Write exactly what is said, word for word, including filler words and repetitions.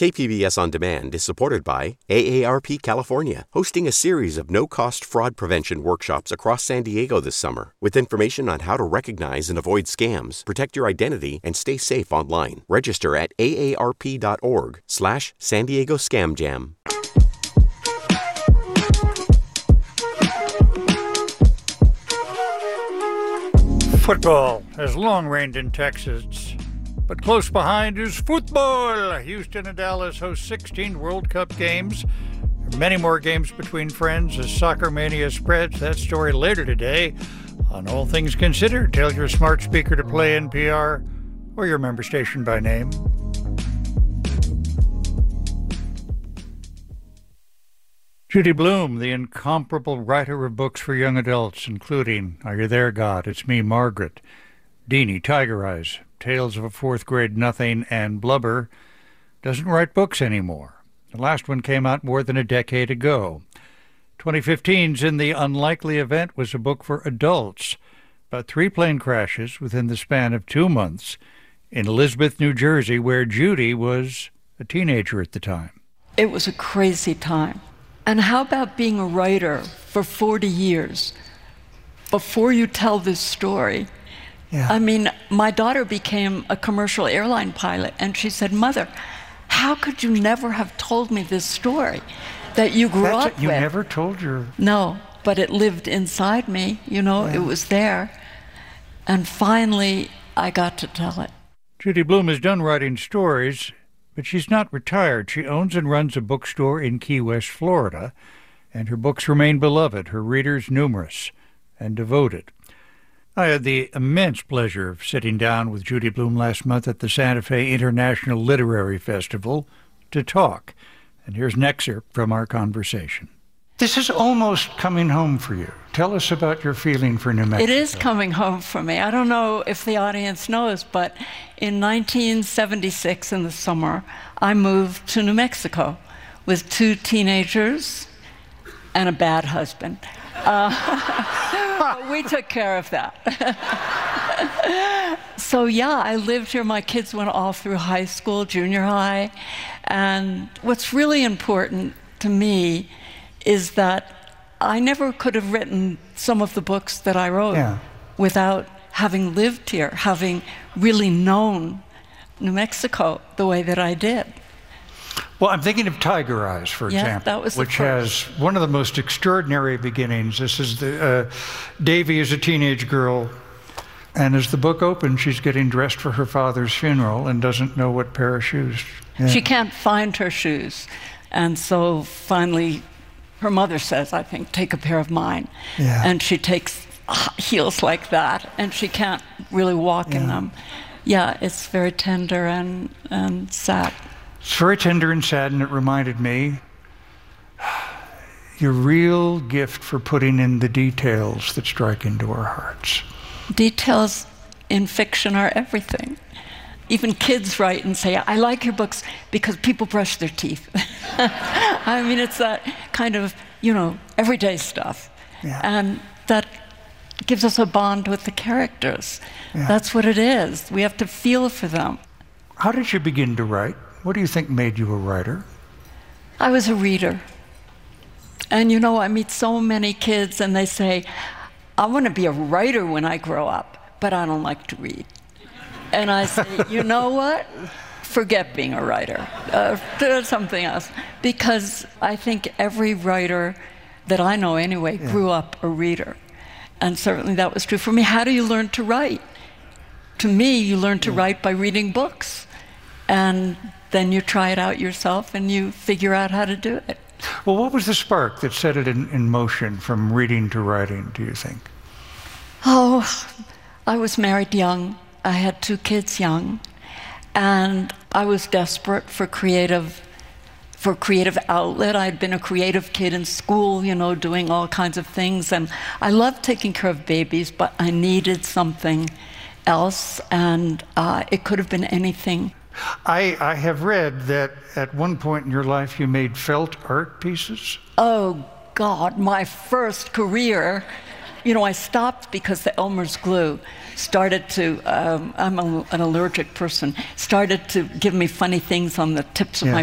K P B S On Demand is supported by A A R P California, hosting a series of no-cost fraud prevention workshops across San Diego this summer, with information on how to recognize and avoid scams, protect your identity, and stay safe online. Register at aarp.org slash San Diego Scam Jam. Football has long reigned in Texas, but close behind is football. Houston and Dallas host sixteen World Cup games. There are many more games between friends as soccer mania spreads. That story later today on All Things Considered. Tell your smart speaker to play N P R or your member station by name. Judy Blume, the incomparable writer of books for young adults, including Are You There, God? It's Me, Margaret, Deanie, Tiger Eyes, Tales of a Fourth Grade Nothing, and Blubber, doesn't write books anymore. The last one came out more than a decade ago. twenty fifteen's In the Unlikely Event was a book for adults about three plane crashes within the span of two months in Elizabeth, New Jersey, where Judy was a teenager at the time. It was a crazy time. And how about being a writer for forty years before you tell this story? Yeah. I mean, my daughter became a commercial airline pilot, and she said, "Mother, how could you never have told me this story that you grew That's up it. You with?" never told your... No, but it lived inside me, you know, Yeah. It was there. And finally, I got to tell it. Judy Blume is done writing stories, but she's not retired. She owns and runs a bookstore in Key West, Florida, and her books remain beloved, her readers numerous and devoted. I had the immense pleasure of sitting down with Judy Blume last month at the Santa Fe International Literary Festival to talk. And here's an excerpt from our conversation. This is almost coming home for you. Tell us about your feeling for New Mexico. It is coming home for me. I don't know if the audience knows, but in nineteen seventy-six, in the summer, I moved to New Mexico with two teenagers and a bad husband. Uh, we took care of that. So yeah, I lived here. My kids went all through high school, junior high. And what's really important to me is that I never could have written some of the books that I wrote yeah. without having lived here, having really known New Mexico the way that I did. Well, I'm thinking of Tiger Eyes, for Yeah, example, that was the which has one of the most extraordinary beginnings. This is the uh, Davy is a teenage girl, and as the book opens, she's getting dressed for her father's funeral and doesn't know what pair of shoes. Yeah. She can't find her shoes, and so finally her mother says, I think, take a pair of mine. Yeah. And she takes heels like that, and she can't really walk Yeah. in them. Yeah, it's very tender and, and sad. It's very tender and sad, and it reminded me your real gift for putting in the details that strike into our hearts. Details in fiction are everything. Even kids write and say, I like your books because people brush their teeth. I mean, it's that kind of, you know, everyday stuff. Yeah. And that gives us a bond with the characters. Yeah. That's what it is. We have to feel for them. How did you begin to write? What do you think made you a writer? I was a reader. And you know, I meet so many kids and they say, I want to be a writer when I grow up, but I don't like to read. And I say, you know what? Forget being a writer. Uh, do something else. Because I think every writer that I know anyway Yeah. grew up a reader. And certainly that was true for me. How do you learn to write? To me, you learn to Yeah. write by reading books. And then you try it out yourself and you figure out how to do it. Well, what was the spark that set it in, in motion from reading to writing, do you think? Oh, I was married young. I had two kids young. And I was desperate for creative, for creative outlet. I'd been a creative kid in school, you know, doing all kinds of things. And I loved taking care of babies, but I needed something else. And uh, it could have been anything. I, I have read that at one point in your life you made felt art pieces. Oh, God, my first career. You know, I stopped because the Elmer's glue started to, um, I'm a, an allergic person, started to give me funny things on the tips of Yeah. my